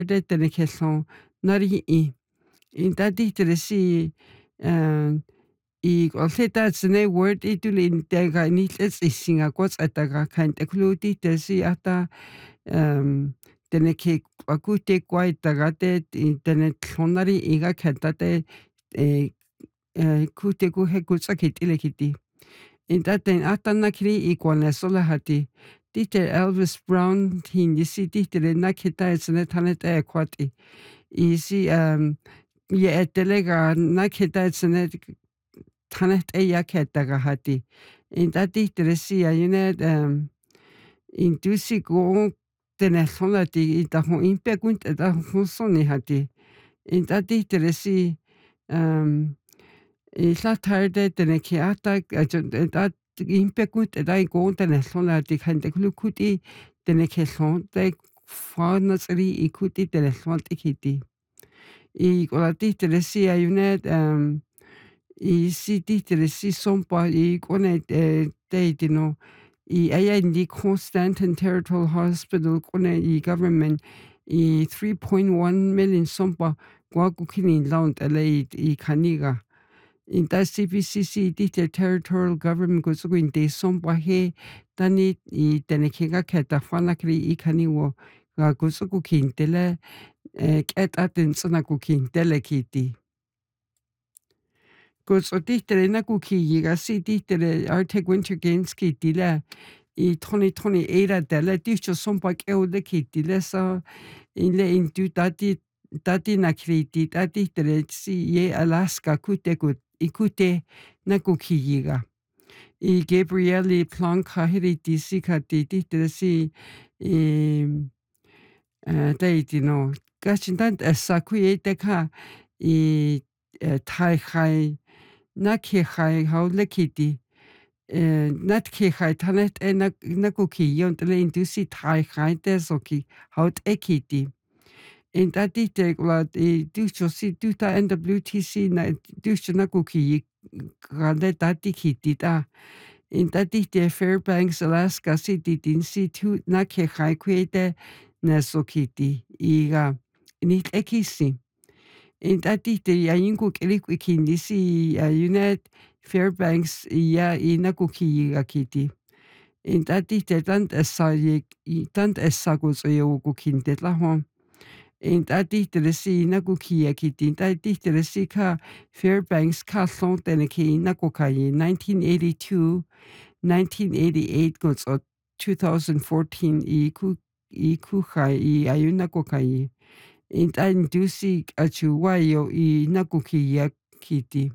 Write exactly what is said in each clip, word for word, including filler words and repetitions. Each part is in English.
tene kello nari i. In tadi tere si I oleta tsene word itulin tega nitlets isinga quats ataga kind ekluti tesi ata um tene ke akute kwai tagate tene tlonari iga kentate e kute ku he kutsakitile kiti. Intaten atanakri ikwane sola hati. Tite Elvis Brown hindi tite nakita tsene tanet e kwati. Isi um ye etelega nakita tsene tanet e yaketaga hati. Intati tresia yune um intusi go tenelonati itaho impegunt eta honsoni hati. Intati tresi um Illa tarde teneki ata at impegut eta go tenelonati kante klukuti tenekellon te fanasri ikuti tenelonti kiti. I golati tresia yune um I siti tresi sompa I kone te dino I aya indi Constantin Territorial Hospital kone I government I three point one million sompa guagukini launt ala I kaniga. In ta C P C C dite territorial government gusugu in de sompa he tani I tenekega keta fanakri I kaniwo ga gusugu kintele ket atin sana kukintele kiti. Gusto ditere na kukiyiga si ditere Arctic Winter Games kitile I twenty twenty-eight dele dicho sompa keude kitile sa ile indu dati dati na kriti dati tere si ye Alaska kute kut ikute na kukiyiga. I Gabrieli Plonk kahiri disi kati ditere si I deitino gachintant esakuye deka I tai khai Naki khai haule kiti. Nat ki khai tanet e nakuki yontele indusi tai khai desoki haut ekiti. In tati te la I ducho si duta N W T C na ducho nakuki grande tati kiti da. In tati te Fairbanks, Alaska City din si tu naki khai kuete nesokiti. Iga nit ekisi. In tati te ya ingu kelikwiki nisi ya United Fairbanks ya inakuki akiti. In tati te tant esa ye tant esa gozo ye ukukin te lahon. In tati te resi inakuki akiti. In tati te resi ka Fairbanks ka son teneki inakukai nineteen eighty-two, nineteen eighty-eight gozo two thousand fourteen iku ikukai I ayunakukai. In tain dusi achu wayo I nakuki ya kiti.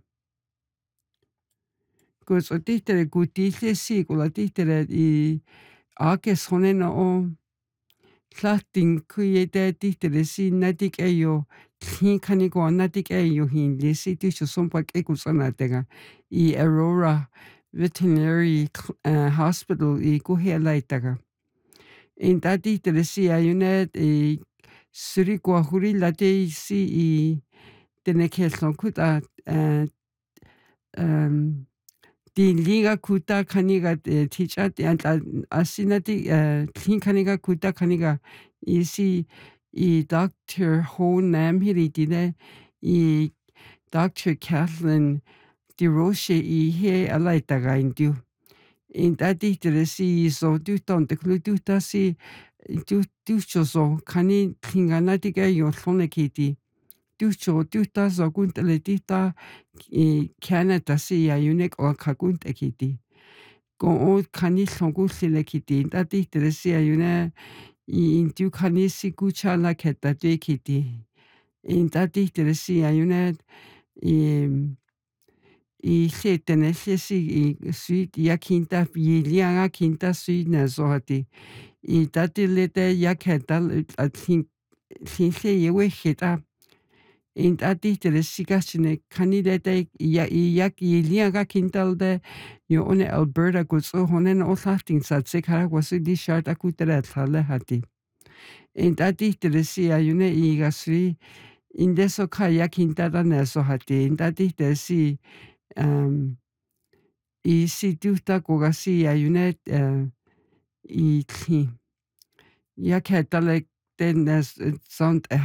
Gusto titere gutile si gula titere I ake sonena o tlatin kuyete titere si natik eyo tlin kaniko natik eyo hindi si tisho sompak ekusanatega I Aurora Veterinary uh, Hospital I kuhialaitaga. In tati titere si ayunet I suri kwa huri late si I tenekelson kuta uh, um, di liga kuta kaniga teacher antla asinati tlin kaniga kuta kaniga isi I Doctor Ho Nam hiritine I Doctor Kathleen DeRoche I he alaitaga indu. In tati teresi so du ton te klu du tasi du du so kani klinganatiga yo sonekiti. Ducho duta so guntele dita I Canada si ya unik o kagunte kiti. Go o kani songusile kiti. Tati tresi ya yune I indu kani si gucha la keta de kiti. In tati tresi ya yune I I se tenese si I sui ya kinta I lianga kinta sui na zohati. I tati lete ya keta a tin tin se yewe heta. In tati tresi gasine kanidete ya yak lianga kintalde yo one Alberta gutso honen oslafting sat se kara wasi di shart akutere tale hati. In tati tresi ya yune I gasri in deso kaya kintada neso hati. In tati tresi um I si duta kogasi ya yune uh, I tli. Ya ketale den es, äh, Sound